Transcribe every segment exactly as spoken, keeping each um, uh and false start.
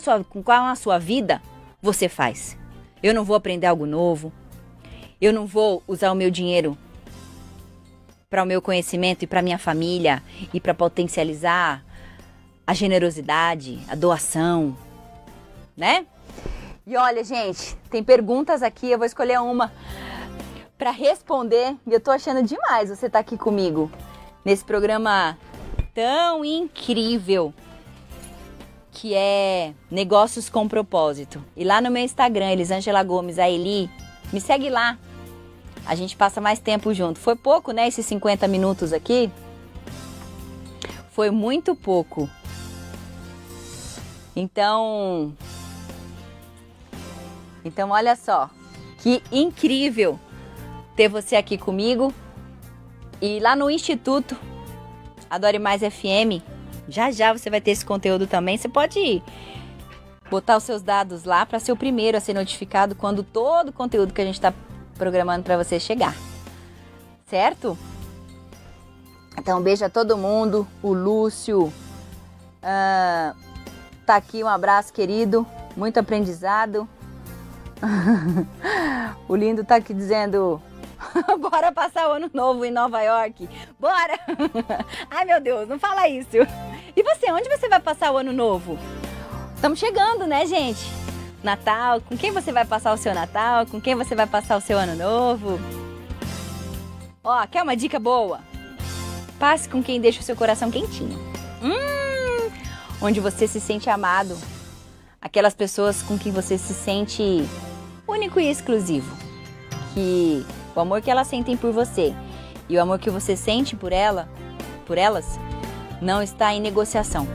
sua, com qual a sua vida você faz. Eu não vou aprender algo novo. Eu não vou usar o meu dinheiro para o meu conhecimento e para minha família e para potencializar a generosidade, a doação, né? E olha, gente, tem perguntas aqui, eu vou escolher uma para responder. E eu tô achando demais você estar aqui comigo nesse programa tão incrível que é Negócios com Propósito. E lá no meu Instagram, Elisângela Gomes, a Eli, me segue lá. A gente passa mais tempo junto. Foi pouco, né, esses cinquenta minutos aqui? Foi muito pouco. Então, então olha só, que incrível ter você aqui comigo. E lá no Instituto Adore Mais F M, já já você vai ter esse conteúdo também. Você pode botar os seus dados lá para ser o primeiro a ser notificado quando todo o conteúdo que a gente está programando para você chegar, certo? Então, um beijo a todo mundo. O Lúcio uh, tá aqui, um abraço, querido. Muito aprendizado. O Lindo tá aqui dizendo... Bora passar o ano novo em Nova York. Bora! Ai, meu Deus, não fala isso. E você, onde você vai passar o ano novo? Estamos chegando, né, gente? Natal, com quem você vai passar o seu Natal? Com quem você vai passar o seu ano novo? Ó, quer uma dica boa? Passe com quem deixa o seu coração quentinho. Hum, onde você se sente amado. Aquelas pessoas com quem você se sente único e exclusivo. Que o amor que elas sentem por você e o amor que você sente por ela, por elas, não está em negociação.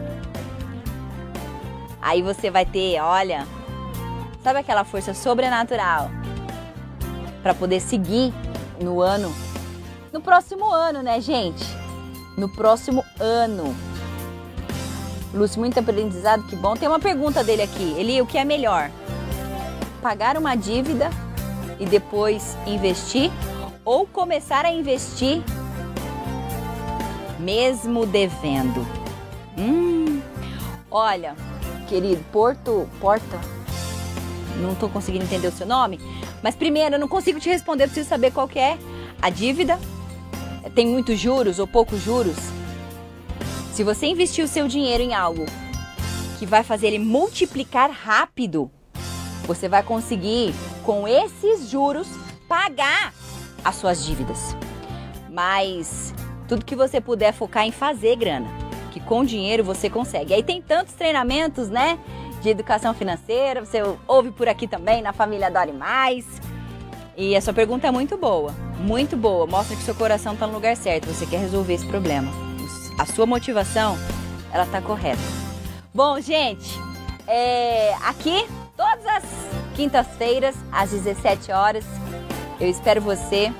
Aí você vai ter, olha, sabe aquela força sobrenatural para poder seguir no ano, no próximo ano, né, gente? No próximo ano. Lúcio, muito aprendizado, que bom. Tem uma pergunta dele aqui. Eli, o que é melhor? Pagar uma dívida e depois investir, ou começar a investir mesmo devendo? Hum, olha, querido, Porto, Porta, não estou conseguindo entender o seu nome, mas primeiro, eu não consigo te responder, eu preciso saber qual que é a dívida. Tem muitos juros ou poucos juros? Se você investir o seu dinheiro em algo que vai fazer ele multiplicar rápido, você vai conseguir, com esses juros, pagar as suas dívidas. Mas tudo que você puder focar em fazer grana, que com dinheiro você consegue. Aí tem tantos treinamentos, né, de educação financeira, você ouve por aqui também, na Família Adore Mais. E a sua pergunta é muito boa, muito boa. Mostra que seu coração está no lugar certo, você quer resolver esse problema. A sua motivação, ela está correta. Bom, gente, é, aqui... todas as quintas-feiras, às dezessete horas, eu espero você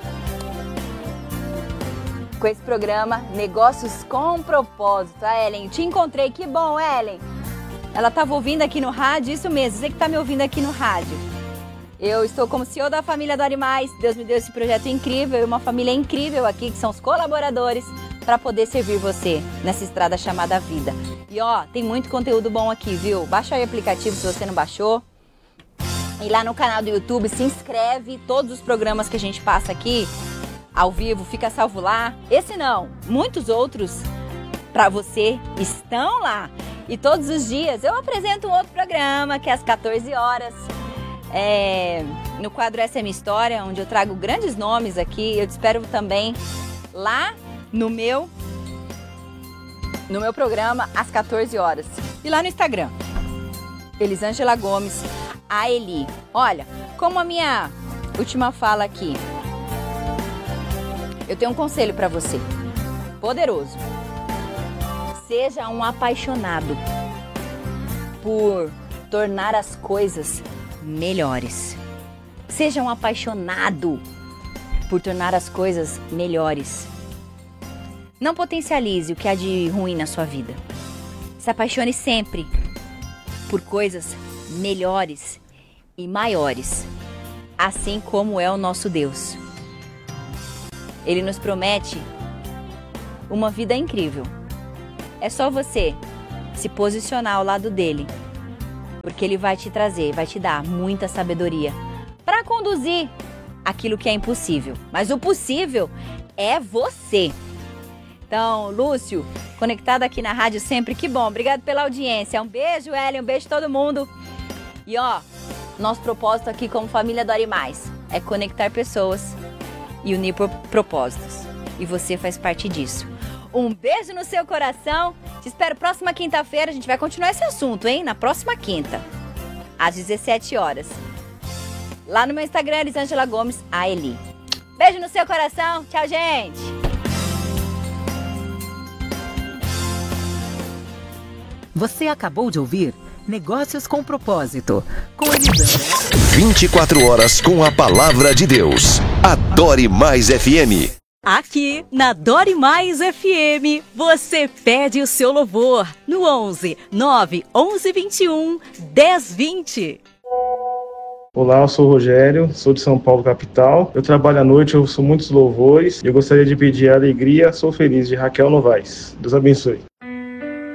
com esse programa Negócios com Propósito. A Ellen, te encontrei, que bom, Ellen. Ela estava ouvindo aqui no rádio, isso mesmo, você que está me ouvindo aqui no rádio. Eu estou como C E O da Família Adore Mais. Deus me deu esse projeto incrível e uma família incrível aqui, que são os colaboradores, para poder servir você nessa estrada chamada vida. E ó, tem muito conteúdo bom aqui, viu? Baixa aí o aplicativo se você não baixou. E lá no canal do YouTube, se inscreve. Todos os programas que a gente passa aqui ao vivo, fica salvo lá. Esse não, muitos outros para você estão lá. E todos os dias eu apresento um outro programa, que é às quatorze horas. É, no quadro Essa é Minha História, onde eu trago grandes nomes aqui. Eu te espero também lá no meu, no meu programa, às quatorze horas. E lá no Instagram, Elisângela Gomes, a Eli. Olha, como a minha última fala aqui, eu tenho um conselho para você, poderoso. Seja um apaixonado por tornar as coisas melhores. Seja um apaixonado por tornar as coisas melhores. Não potencialize o que há de ruim na sua vida. Se apaixone sempre por coisas melhores e maiores, assim como é o nosso Deus. Ele nos promete uma vida incrível. É só você se posicionar ao lado dele porque ele vai te trazer, vai te dar muita sabedoria para conduzir aquilo que é impossível. Mas o possível é você. Então, Lúcio, conectado aqui na rádio sempre, que bom. Obrigado pela audiência. Um beijo, Ellen, um beijo todo mundo. E ó, nosso propósito aqui como família Dore Mais é conectar pessoas e unir por propósitos. E você faz parte disso. Um beijo no seu coração. Te espero próxima quinta-feira. A gente vai continuar esse assunto, hein? Na próxima quinta, às dezessete horas. Lá no meu Instagram, Elisângela Gomes, a Eli. Beijo no seu coração. Tchau, gente. Você acabou de ouvir Negócios com Propósito, com Elisângela. vinte e quatro horas com a Palavra de Deus. A Dore Mais F M. Aqui na Dore Mais F M, você pede o seu louvor no onze, nove, onze, vinte e um, dez, vinte. Olá, eu sou o Rogério, sou de São Paulo, capital. Eu trabalho à noite, eu ouço muitos louvores e eu gostaria de pedir a Alegria, Sou Feliz, de Raquel Novaes. Deus abençoe.